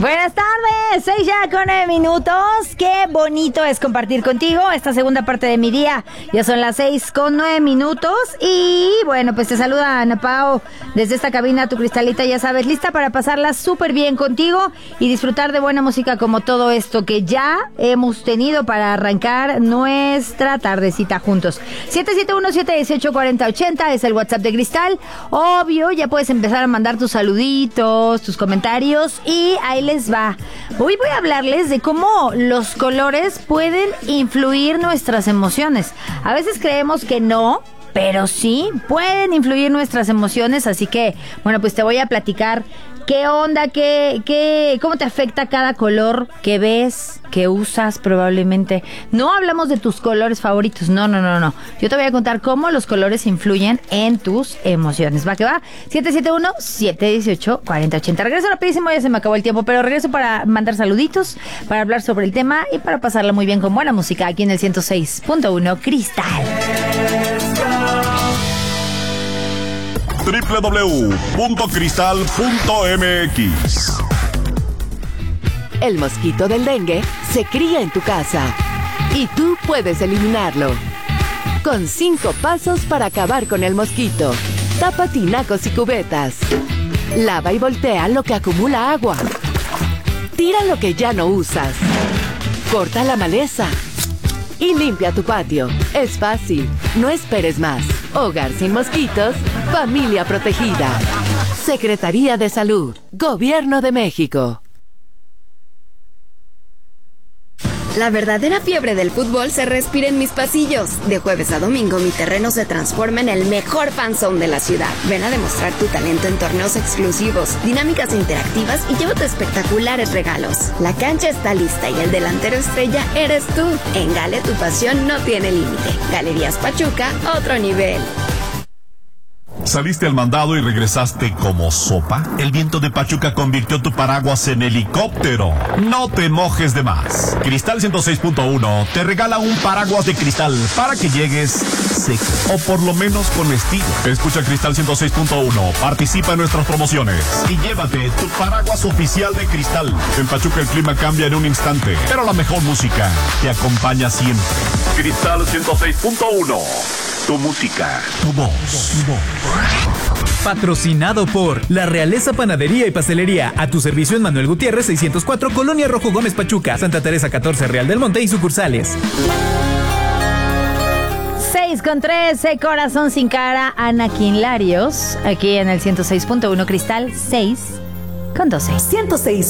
Buenas tardes, 6 ya con 9 minutos. Qué bonito es compartir contigo esta segunda parte de mi día. Ya son las 6 con 9 minutos. Y bueno, pues te saluda Ana Pao desde esta cabina, tu Cristalita, ya sabes, lista para pasarla súper bien contigo y disfrutar de buena música como todo esto que ya hemos tenido para arrancar nuestra tardecita juntos. 771-718-4080 es el WhatsApp de Cristal. Obvio, ya puedes empezar a mandar tus saluditos, tus comentarios y ahí les va. Hoy voy a hablarles de cómo los colores pueden influir nuestras emociones. A veces creemos que no, pero sí pueden influir nuestras emociones, así que, bueno, pues te voy a platicar qué onda, cómo te afecta cada color que ves, que usas probablemente. No hablamos de tus colores favoritos, no. Yo te voy a contar cómo los colores influyen en tus emociones. ¿Va que va? 771-718-4080. Regreso rapidísimo, ya se me acabó el tiempo, pero regreso para mandar saluditos, para hablar sobre el tema y para pasarla muy bien con buena música aquí en el 106.1 Cristal. www.cristal.mx. El mosquito del dengue se cría en tu casa y tú puedes eliminarlo. Con 5 pasos para acabar con el mosquito. Tapa tinacos y cubetas. Lava y voltea lo que acumula agua. Tira lo que ya no usas. Corta la maleza. Y limpia tu patio. Es fácil. No esperes más. Hogar sin mosquitos. Familia protegida. Secretaría de Salud. Gobierno de México. La verdadera fiebre del fútbol se respira en mis pasillos. De jueves a domingo mi terreno se transforma en el mejor fanzone de la ciudad. Ven a demostrar tu talento en torneos exclusivos, dinámicas interactivas y llévate espectaculares regalos. La cancha está lista y el delantero estrella eres tú. En Gale tu pasión no tiene límite. Galerías Pachuca, otro nivel. ¿Saliste al mandado y regresaste como sopa? El viento de Pachuca convirtió tu paraguas en helicóptero. No te mojes de más. Cristal 106.1 te regala un paraguas de cristal para que llegues seco, o por lo menos con estilo. Escucha Cristal 106.1, participa en nuestras promociones y llévate tu paraguas oficial de Cristal. En Pachuca el clima cambia en un instante, pero la mejor música te acompaña siempre. Cristal 106.1. Tu música, tu voz. Patrocinado por La Realeza Panadería y Pastelería. A tu servicio en Manuel Gutiérrez 604, Colonia Rojo Gómez Pachuca, Santa Teresa 14, Real del Monte y sucursales. 6:13, Corazón sin cara, Anakin Larios, aquí en el 106.1 Cristal, 6:12. 106.1